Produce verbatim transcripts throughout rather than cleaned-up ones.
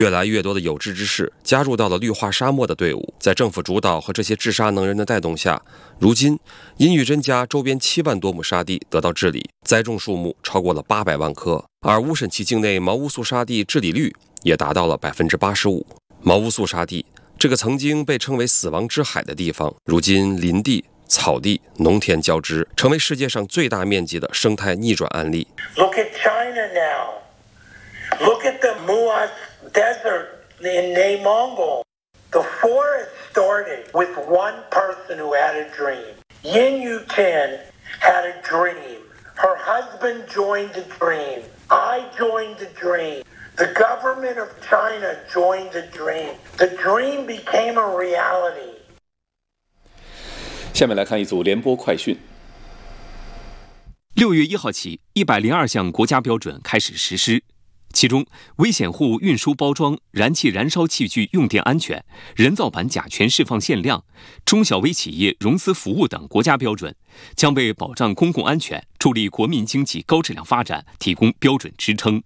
越来越多的有志之士加入到了绿化沙漠的队伍，在政府主导和这些治沙能人的带动下，如今阴郁真家周边七万多亩沙地得到治理，栽种树木超过了八百万棵，而乌审旗境内毛乌素沙地治理率也达到了百分之八十五。毛乌素沙地这个曾经被称为死亡之海的地方，如今林地、草地、农田交织，成为世界上最大面积的生态逆转案例。 Look at China now. Look at the Muas Desert in内蒙古. The forest started with one person who had a dream. Yin Yutin had a dream. Her husband joined the dream. I joined the dream. The government of China joined the dream. The dream became a reality. 下面来看一组联播快讯。 六月一号起，一百零二项国家标准开始实施，其中危险货物运输包装、燃气燃烧器具用电安全、人造板甲醛释放限量、中小微企业融资服务等国家标准，将为保障公共安全、助力国民经济高质量发展提供标准支撑。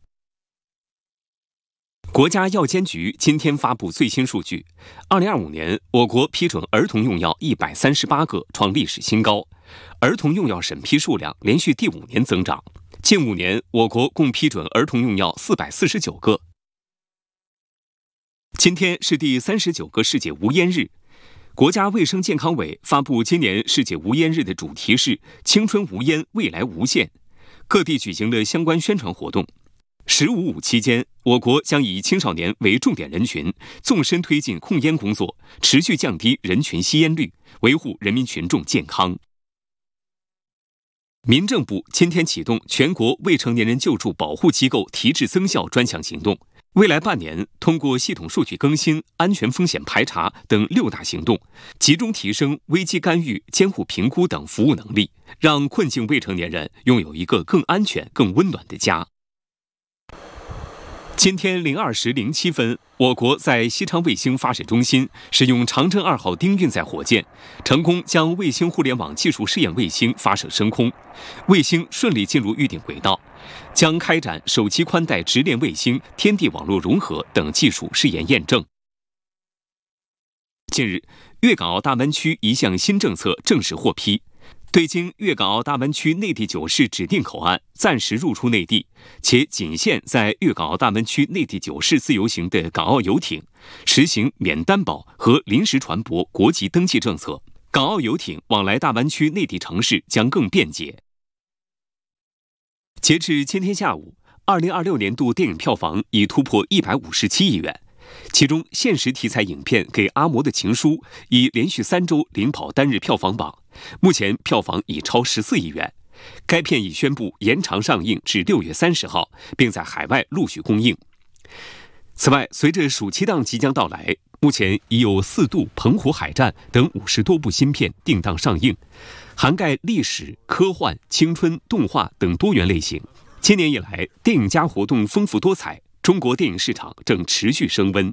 国家药监局今天发布最新数据，二零二五年我国批准儿童用药一百三十八个，创历史新高，儿童用药审批数量连续第五年增长。近五年，我国共批准儿童用药四百四十九个。今天是第三十九个世界无烟日，国家卫生健康委发布今年世界无烟日的主题是“青春无烟，未来无限”，各地举行了相关宣传活动。十五五期间，我国将以青少年为重点人群，纵深推进控烟工作，持续降低人群吸烟率，维护人民群众健康。民政部今天启动全国未成年人救助保护机构提质增效专项行动，未来半年通过系统数据更新、安全风险排查等六大行动，集中提升危机干预、监护评估等服务能力，让困境未成年人拥有一个更安全、更温暖的家。今天零二时零七分，我国在西昌卫星发射中心使用长征二号丁运载火箭，成功将卫星互联网技术试验卫星发射升空，卫星顺利进入预定轨道，将开展手机宽带直连卫星、天地网络融合等技术试验验证。近日，粤港澳大湾区一项新政策正式获批。对经粤港澳大湾区内地九市指定口岸暂时入出内地，且仅限在粤港澳大湾区内地九市自由行的港澳游艇，实行免担保和临时船舶国籍登记政策，港澳游艇往来大湾区内地城市将更便捷。截至今天下午，二零二六年度电影票房已突破一百五十七亿元。其中，现实题材影片《给阿嬷的情书》已连续三周领跑单日票房榜，目前票房已超十四亿元。该片已宣布延长上映至六月三十号，并在海外陆续公映。此外，随着暑期档即将到来，目前已有《四渡》《澎湖海战》等五十多部新片定档上映，涵盖历史、科幻、青春、动画等多元类型。今年以来，电影节活动丰富多彩。中国电影市场正持续升温。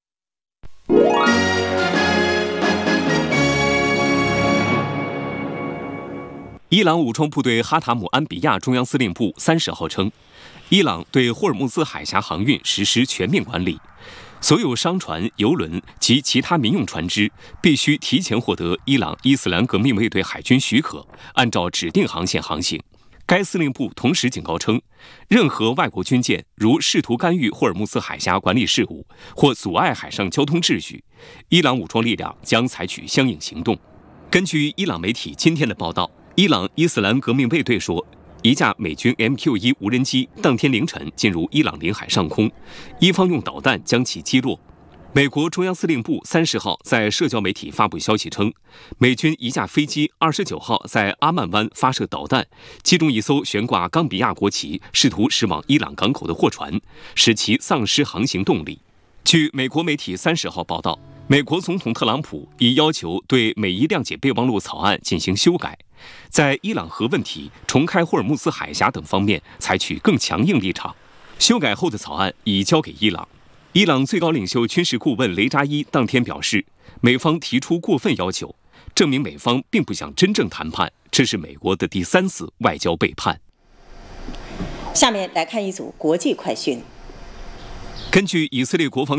伊朗武装部队哈塔姆安比亚中央司令部三十号称，伊朗对霍尔木兹海峡航运实施全面管理，所有商船、油轮及其他民用船只必须提前获得伊朗伊斯兰革命卫队海军许可，按照指定航线航行。该司令部同时警告称，任何外国军舰如试图干预霍尔木兹海峡管理事务或阻碍海上交通秩序，伊朗武装力量将采取相应行动。根据伊朗媒体今天的报道，伊朗伊斯兰革命卫队说，一架美军 M Q 一 无人机当天凌晨进入伊朗领海上空，伊方用导弹将其击落。美国中央司令部三十号在社交媒体发布消息称，美军一架飞机二十九号在阿曼湾发射导弹，击中一艘悬挂冈比亚国旗、试图驶往伊朗港口的货船，使其丧失航行动力。据美国媒体三十号报道，美国总统特朗普已要求对美伊谅解备忘录草案进行修改，在伊朗核问题、重开霍尔木兹海峡等方面采取更强硬立场。修改后的草案已交给伊朗。伊朗最高领袖军事顾问雷扎伊当天表示，美方提出过分要求，证明美方并不想真正谈判，这是美国的第三次外交背叛。 下面来看一组国际快讯。 根据以色列国防